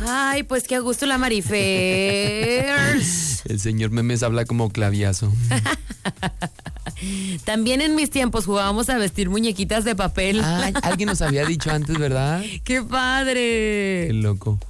Ay, pues qué a gusto la Marifer. El señor Memes habla como claviazo. También en mis tiempos jugábamos a vestir muñequitas de papel. Ay, alguien nos había dicho antes, ¿verdad? ¡Qué padre! Qué loco.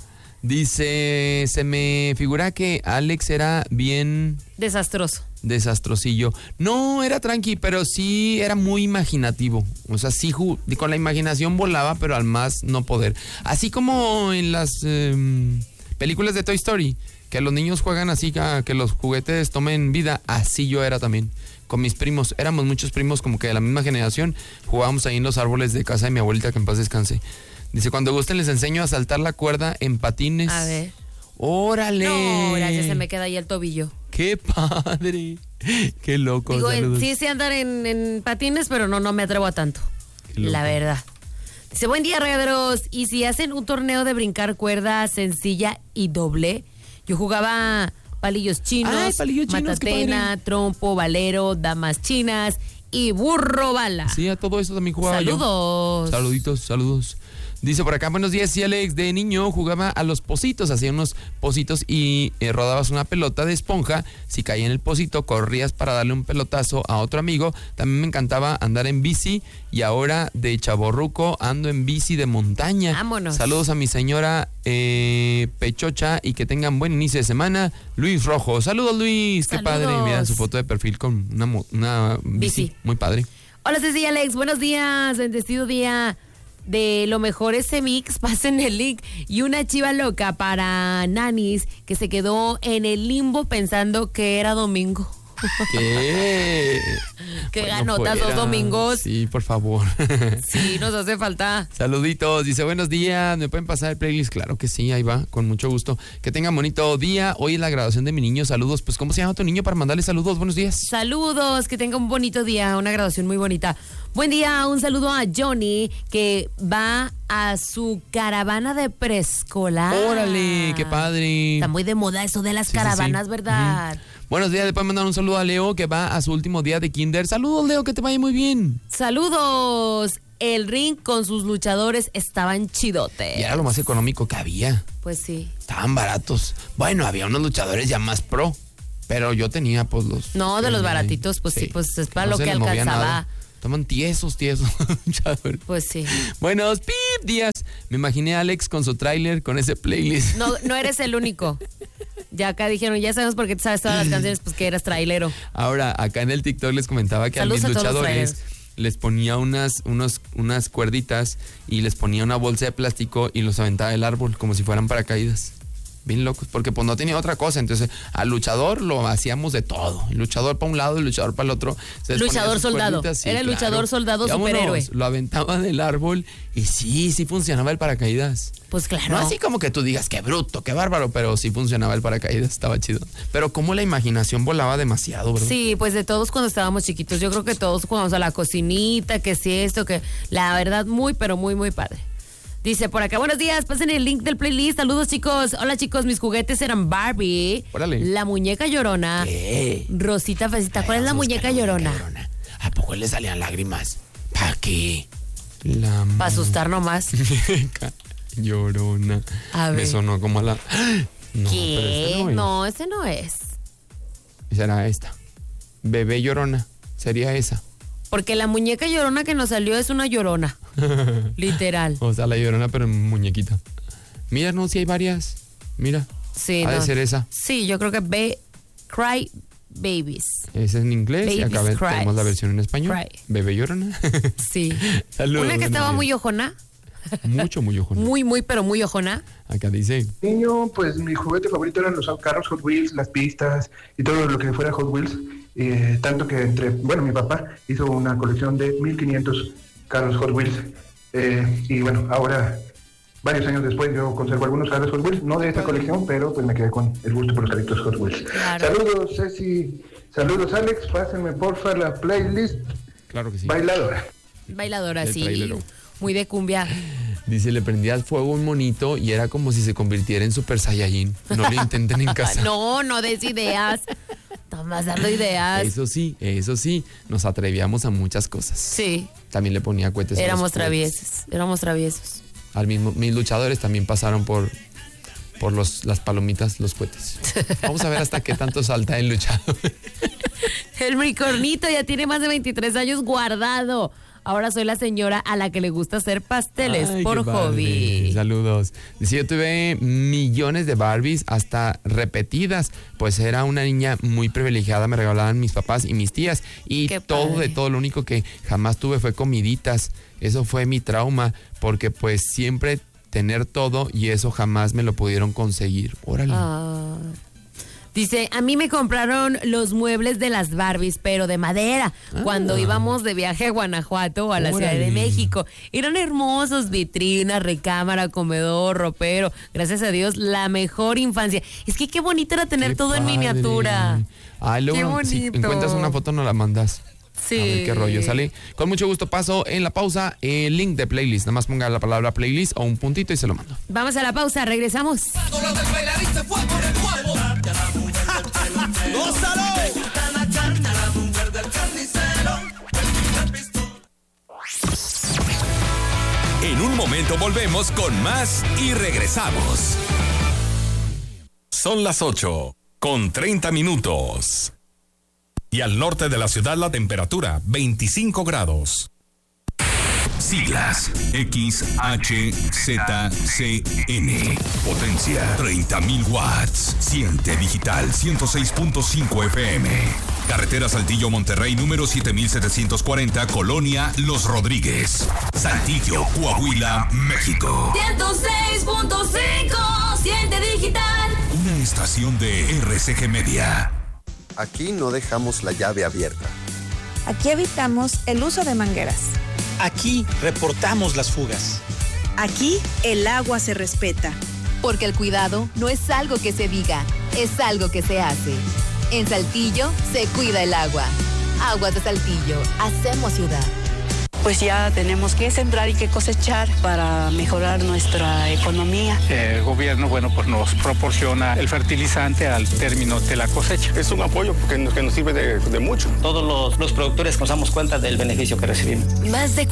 Dice, se me figura que Alex era bien... Desastrosillo. No, era tranqui, pero sí era muy imaginativo. O sea, sí, con la imaginación volaba, pero al más no poder. Así como en las películas de Toy Story, que los niños juegan así, que los juguetes tomen vida. Así yo era también. Con mis primos, éramos muchos primos como que de la misma generación. Jugábamos ahí en los árboles de casa de mi abuelita, que en paz descanse. Dice, cuando gusten les enseño a saltar la cuerda en patines. A ver. ¡Órale! No, gracias, se me queda ahí el tobillo. ¡Qué padre! ¡Qué loco! Digo, sí sé andar en patines, pero no me atrevo a tanto. La verdad. Dice, buen día, regaderos. Y si hacen un torneo de brincar cuerda sencilla y doble, yo jugaba palillos chinos, matatena, trompo, valero, damas chinas y burro bala. Sí, a todo eso también jugaba yo. Saludos. Saluditos. Dice por acá, buenos días, sí, Alex, de niño jugaba a los pocitos, hacía unos pocitos y rodabas una pelota de esponja. Si caía en el pocito, corrías para darle un pelotazo a otro amigo. También me encantaba andar en bici y ahora de chavorruco ando en bici de montaña. Vámonos. Saludos a mi señora Pechocha y que tengan buen inicio de semana. Luis Rojo, saludos Luis, qué padre, mira su foto de perfil con una bici, muy padre. Hola Ceci y Alex, buenos días, bendecido día. De lo mejor ese mix, pasen el link. Y una chiva loca para Nanis que se quedó en el limbo pensando que era domingo. ¿Qué? Qué ganotas los domingos. Sí, por favor. Sí, nos hace falta. Saluditos, dice buenos días, ¿me pueden pasar el playlist? Claro que sí, ahí va, con mucho gusto. Que tengan bonito día, hoy es la graduación de mi niño, saludos. Pues ¿cómo se llama tu niño para mandarle saludos? Buenos días. Saludos, que tenga un bonito día, una graduación muy bonita. Buen día, un saludo a Johnny que va a su caravana de preescolar. Órale, qué padre. Está muy de moda eso de las caravanas, sí. ¿Verdad? Buenos días, le pueden mandar un saludo a Leo que va a su último día de kinder. Saludos, Leo, que te vaya muy bien. Saludos. El ring con sus luchadores estaban chidotes. Y era lo más económico que había. Pues sí. Estaban baratos. Bueno, había unos luchadores ya más pro, pero yo tenía pues los... No, de los baratitos, pues sí, pues es para no lo que alcanzaba. Toman tiesos. Pues sí. Buenos días. Me imaginé a Alex con su tráiler, con ese playlist. No eres el único. Ya acá dijeron, ya sabemos por qué te sabes todas las canciones, pues que eras trailero. Ahora, acá en el TikTok les comentaba que saludos a mis luchadores les ponía unas cuerditas y les ponía una bolsa de plástico y los aventaba del árbol como si fueran paracaídas. Bien locos, porque pues no tenía otra cosa. Entonces, al luchador lo hacíamos de todo. El luchador para un lado, el luchador para el otro. Luchador soldado. Sí, era el luchador soldado superhéroe. Lo aventaba del árbol y sí funcionaba el paracaídas. Pues claro. No así como que tú digas, qué bruto, qué bárbaro, pero sí funcionaba el paracaídas, estaba chido. Pero como la imaginación volaba demasiado, ¿verdad? Sí, pues de todos cuando estábamos chiquitos. Yo creo que todos jugamos a la cocinita, que sí esto, que la verdad muy, pero muy, muy padre. Dice por acá, buenos días, pasen el link del playlist. Saludos, chicos. Hola, chicos, mis juguetes eran Barbie, órale, la muñeca llorona, ¿qué? Rosita Fecita. ¿Cuál es la muñeca llorona? ¿A poco le salían lágrimas? ¿Para qué? Para asustar nomás. Muñeca llorona. A ver. Me sonó como a la... No, ¿qué? Pero no, ese no es. Será esta. Bebé llorona. Sería esa. Porque la muñeca llorona que nos salió es una llorona. Literal. O sea, la llorona, pero en muñequita. Mira, no, si hay varias. Mira. Sí, ha de ser esa. Sí, yo creo que Cry Babies. Esa es en inglés Babies y acá tenemos la versión en español. Cry. Bebé llorona. Sí. Saludos. Una que estaba muy ojona. Muy ojona. Muy, pero muy ojona. Acá dice. Niño, pues mi juguete favorito eran los carros Hot Wheels, las pistas y todo lo que fuera Hot Wheels. Tanto que mi papá hizo una colección de 1500 carros Hot Wheels. Y bueno, ahora, varios años después, yo conservo algunos carros Hot Wheels, no de esta colección, pero pues me quedé con el gusto por los carritos Hot Wheels. Claro. Saludos, Ceci. Saludos, Alex. Pásenme, porfa, la playlist. Claro que sí. Bailadora, sí. Trailero. Muy de cumbia. Dice, le prendías fuego a un monito y era como si se convirtiera en Super Saiyajin. No lo intenten en casa. No des ideas. Estamos dando ideas. Eso sí, nos atrevíamos a muchas cosas. Sí. También le ponía cohetes. Éramos traviesos. Mis luchadores también pasaron por por las palomitas, los cohetes. Vamos a ver hasta qué tanto salta el luchador. El Micornito ya tiene más de 23 años guardado. Ahora soy la señora a la que le gusta hacer pasteles por hobby. Saludos. Dice, yo tuve millones de Barbies, hasta repetidas, pues era una niña muy privilegiada, me regalaban mis papás y mis tías. Y todo, lo único que jamás tuve fue comiditas. Eso fue mi trauma, porque pues siempre tener todo y eso jamás me lo pudieron conseguir. Órale. Dice, a mí me compraron los muebles de las Barbies, pero de madera, cuando íbamos de viaje a Guanajuato o a la Ciudad de México. Eran hermosos, vitrinas, recámara, comedor, ropero. Gracias a Dios, la mejor infancia. Es que qué bonito era tener todo en miniatura. Luego, si encuentras una foto, nos la mandas. Sí. A ver qué rollo sale. Con mucho gusto paso en la pausa el link de playlist. Nada más ponga la palabra playlist o un puntito y se lo mando. Vamos a la pausa, regresamos. En un momento volvemos con más y regresamos. Son las 8:30. Y al norte de la ciudad la temperatura 25 grados. Siglas XHZCN. Potencia 30.000 watts. Siente digital 106.5 FM. Carretera Saltillo Monterrey número 7740, Colonia Los Rodríguez. Saltillo, Coahuila, México. 106.5. Siente digital. Una estación de RCG Media. Aquí no dejamos la llave abierta. Aquí evitamos el uso de mangueras. Aquí reportamos las fugas. Aquí el agua se respeta. Porque el cuidado no es algo que se diga, es algo que se hace. En Saltillo se cuida el agua. Aguas de Saltillo, hacemos ciudad. Pues ya tenemos que sembrar y que cosechar para mejorar nuestra economía. El gobierno, pues nos proporciona el fertilizante al término de la cosecha. Es un apoyo que nos sirve de mucho. Todos los productores nos damos cuenta del beneficio que recibimos. Más de